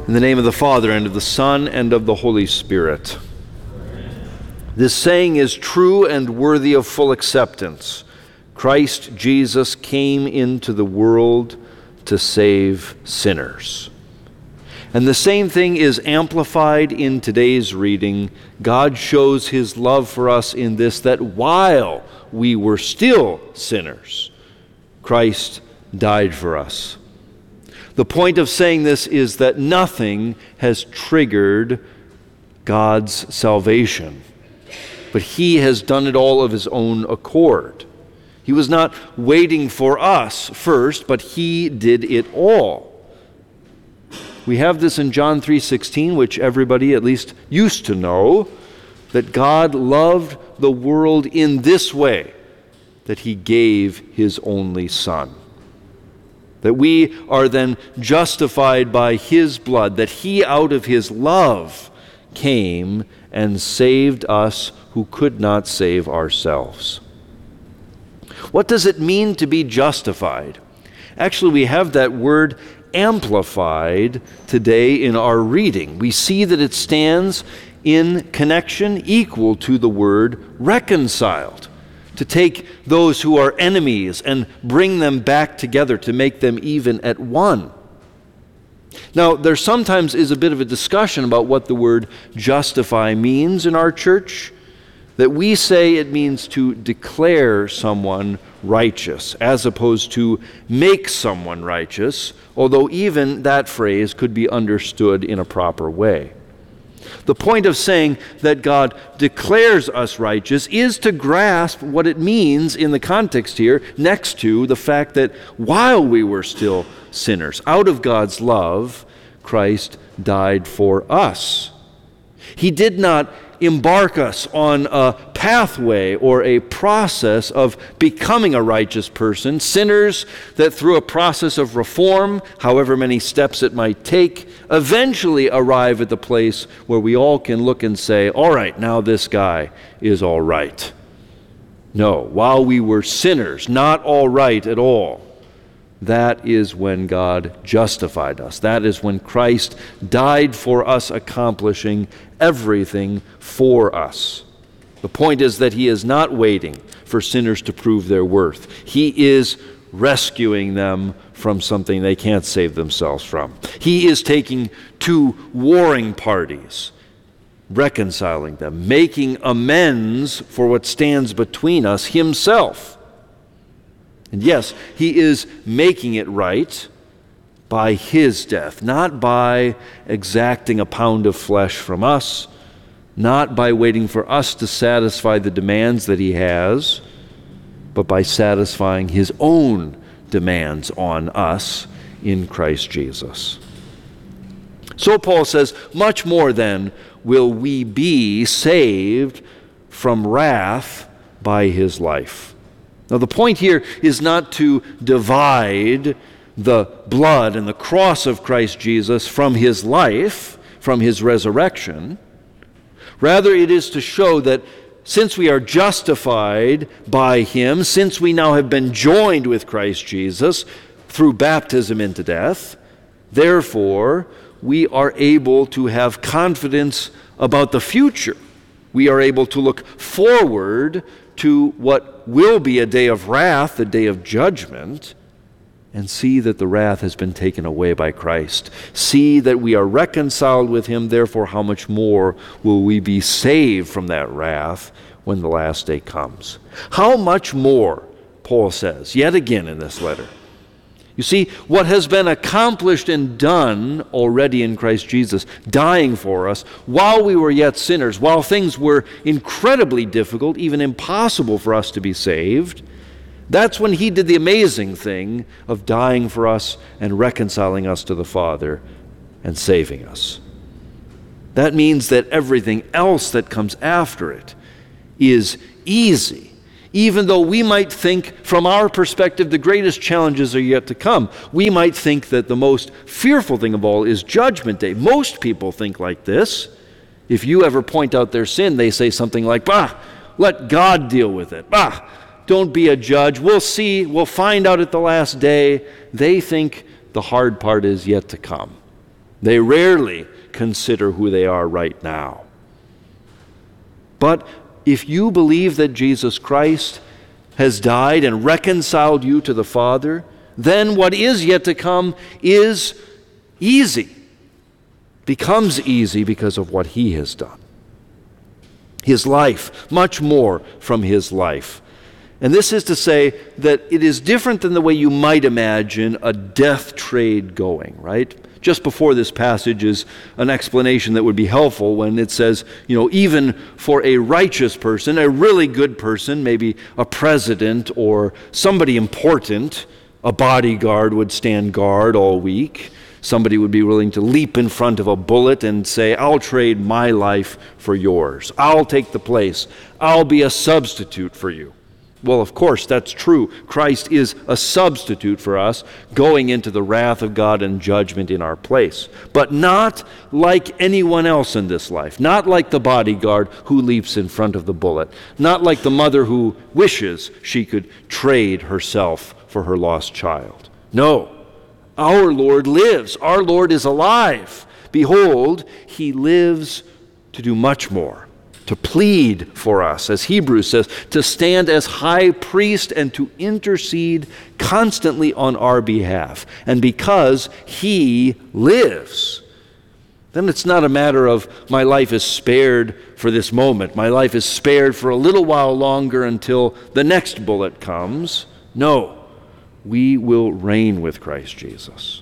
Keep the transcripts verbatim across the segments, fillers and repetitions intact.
In the name of the Father, and of the Son, and of the Holy Spirit. This saying is true and worthy of full acceptance. Christ Jesus came into the world to save sinners. And the same thing is amplified in today's reading. God shows his love for us in this, that while we were still sinners, Christ died for us. The point of saying this is that nothing has triggered God's salvation, but he has done it all of his own accord. He was not waiting for us first, but he did it all. We have this in John three sixteen, which everybody at least used to know, that God loved the world in this way, that he gave his only Son. That we are then justified by his blood, that he out of his love came and saved us who could not save ourselves. What does it mean to be justified? Actually, we have that word amplified today in our reading. We see that it stands in connection equal to the word reconciled. To take those who are enemies and bring them back together, to make them even at one. Now, there sometimes is a bit of a discussion about what the word justify means in our church, that we say it means to declare someone righteous, as opposed to make someone righteous, although even that phrase could be understood in a proper way. The point of saying that God declares us righteous is to grasp what it means in the context here, next to the fact that while we were still sinners, out of God's love, Christ died for us. He did not embark us on a pathway or a process of becoming a righteous person, sinners that through a process of reform, however many steps it might take, eventually arrive at the place where we all can look and say, all right, now this guy is all right. No, while we were sinners, not all right at all, that is when God justified us. That is when Christ died for us, accomplishing everything for us. The point is that he is not waiting for sinners to prove their worth. He is rescuing them from something they can't save themselves from. He is taking two warring parties, reconciling them, making amends for what stands between us himself. And yes, he is making it right by his death, not by exacting a pound of flesh from us, not by waiting for us to satisfy the demands that he has, but by satisfying his own demands on us in Christ Jesus. So Paul says, much more then will we be saved from wrath by his life. Now, the point here is not to divide the blood and the cross of Christ Jesus from his life, from his resurrection. Rather, it is to show that since we are justified by him, since we now have been joined with Christ Jesus through baptism into death, therefore, we are able to have confidence about the future. We are able to look forward to what will be a day of wrath, a day of judgment, and see that the wrath has been taken away by Christ. See that we are reconciled with him, therefore how much more will we be saved from that wrath when the last day comes. How much more, Paul says, yet again in this letter. You see, what has been accomplished and done already in Christ Jesus, dying for us, while we were yet sinners, while things were incredibly difficult, even impossible for us to be saved, that's when he did the amazing thing of dying for us and reconciling us to the Father and saving us. That means that everything else that comes after it is easy. Even though we might think, from our perspective, the greatest challenges are yet to come. We might think that the most fearful thing of all is Judgment Day. Most people think like this. If you ever point out their sin, they say something like, bah, let God deal with it. Bah, don't be a judge. We'll see. We'll find out at the last day. They think the hard part is yet to come. They rarely consider who they are right now. But if you believe that Jesus Christ has died and reconciled you to the Father, then what is yet to come is easy, becomes easy because of what he has done. His life, much more from his life. And this is to say that it is different than the way you might imagine a death trade going, right? Just before this passage is an explanation that would be helpful when it says, you know, even for a righteous person, a really good person, maybe a president or somebody important, a bodyguard would stand guard all week. Somebody would be willing to leap in front of a bullet and say, I'll trade my life for yours. I'll take the place. I'll be a substitute for you. Well, of course, that's true. Christ is a substitute for us, going into the wrath of God and judgment in our place. But not like anyone else in this life. Not like the bodyguard who leaps in front of the bullet. Not like the mother who wishes she could trade herself for her lost child. No, our Lord lives. Our Lord is alive. Behold, he lives to do much more. To plead for us, as Hebrews says, to stand as high priest and to intercede constantly on our behalf. And because he lives, then it's not a matter of my life is spared for this moment. My life is spared for a little while longer until the next bullet comes. No, we will reign with Christ Jesus.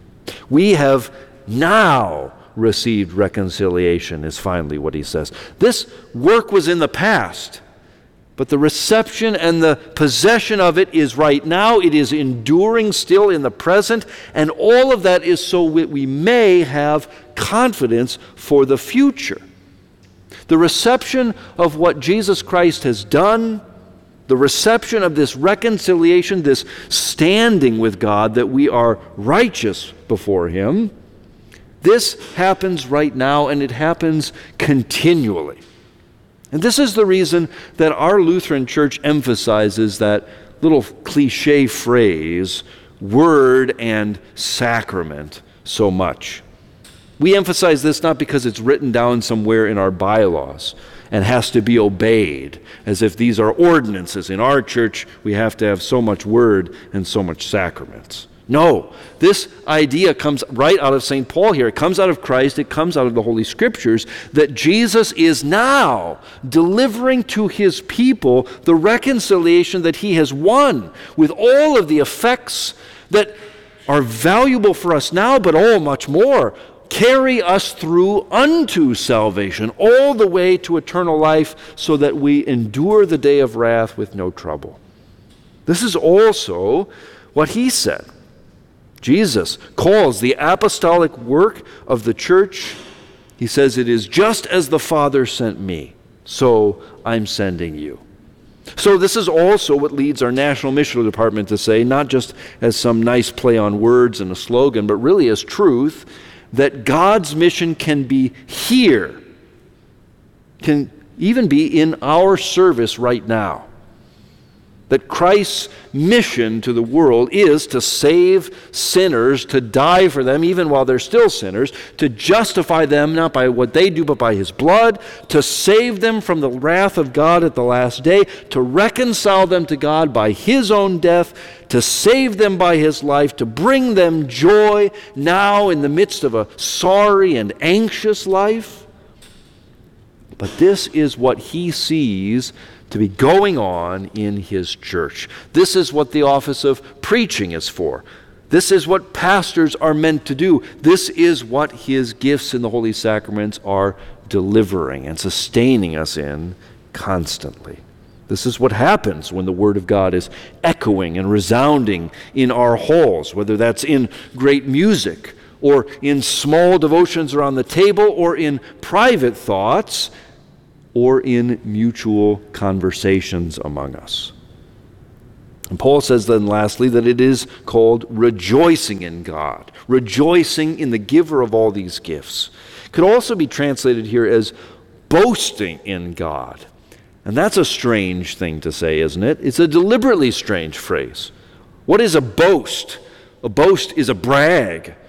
We have now received reconciliation, is finally what he says. This work was in the past, but the reception and the possession of it is right now. It is enduring still in the present, and all of that is so that we may have confidence for the future. The reception of what Jesus Christ has done, the reception of this reconciliation, this standing with God, that we are righteous before him, this happens right now, and it happens continually. And this is the reason that our Lutheran Church emphasizes that little cliche phrase, word and sacrament, so much. We emphasize this not because it's written down somewhere in our bylaws and has to be obeyed, as if these are ordinances. In our church, we have to have so much word and so much sacraments. No, this idea comes right out of Saint Paul here. It comes out of Christ. It comes out of the Holy Scriptures, that Jesus is now delivering to his people the reconciliation that he has won, with all of the effects that are valuable for us now, but oh, much more, carry us through unto salvation, all the way to eternal life, so that we endure the day of wrath with no trouble. This is also what he said. Jesus calls the apostolic work of the church, he says, it is just as the Father sent me, so I'm sending you. So this is also what leads our National Missional Department to say, not just as some nice play on words and a slogan, but really as truth, that God's mission can be here, can even be in our service right now. That Christ's mission to the world is to save sinners, to die for them even while they're still sinners, to justify them not by what they do but by his blood, to save them from the wrath of God at the last day, to reconcile them to God by his own death, to save them by his life, to bring them joy now in the midst of a sorry and anxious life. But this is what he sees to be going on in his church. This is what the office of preaching is for. This is what pastors are meant to do. This is what his gifts in the Holy Sacraments are delivering and sustaining us in constantly. This is what happens when the Word of God is echoing and resounding in our halls, whether that's in great music or in small devotions around the table or in private thoughts or in mutual conversations among us. And Paul says then lastly that it is called rejoicing in God, rejoicing in the giver of all these gifts. It could also be translated here as boasting in God. And that's a strange thing to say, isn't it? It's a deliberately strange phrase. What is a boast? A boast is a brag.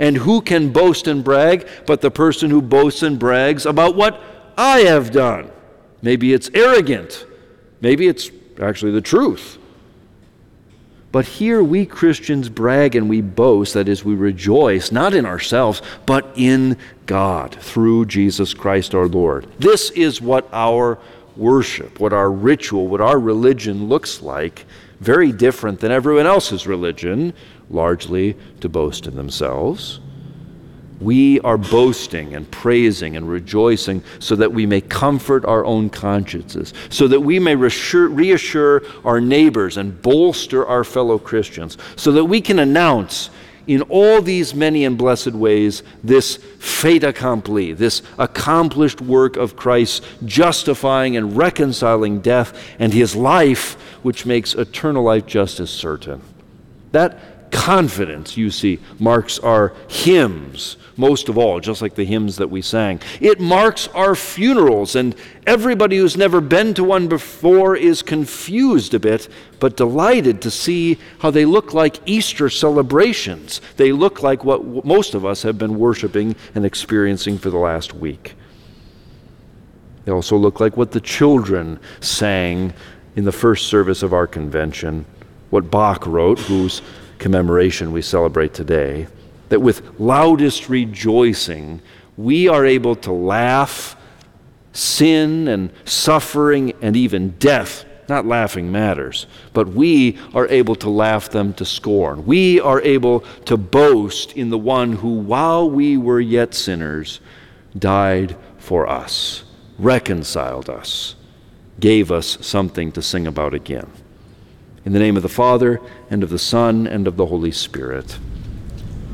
And who can boast and brag but the person who boasts and brags about what I have done? Maybe it's arrogant. Maybe it's actually the truth. But here we Christians brag and we boast, that is, we rejoice, not in ourselves, but in God, through Jesus Christ our Lord. This is what our worship, what our ritual, what our religion looks like, very different than everyone else's religion, largely to boast in themselves. We are boasting and praising and rejoicing so that we may comfort our own consciences, so that we may reassure, reassure our neighbors and bolster our fellow Christians, so that we can announce in all these many and blessed ways this fait accompli, this accomplished work of Christ, justifying and reconciling death, and his life, which makes eternal life justice certain. That confidence, you see, marks our hymns, most of all, just like the hymns that we sang. It marks our funerals, and everybody who's never been to one before is confused a bit, but delighted to see how they look like Easter celebrations. They look like what most of us have been worshiping and experiencing for the last week. They also look like what the children sang in the first service of our convention, what Bach wrote, whose commemoration we celebrate today, that with loudest rejoicing we are able to laugh sin and suffering and even death. Not laughing matters, but we are able to laugh them to scorn. We are able to boast in the one who, while we were yet sinners, died for us, reconciled us, gave us something to sing about again. In the name of the Father, and of the Son, and of the Holy Spirit.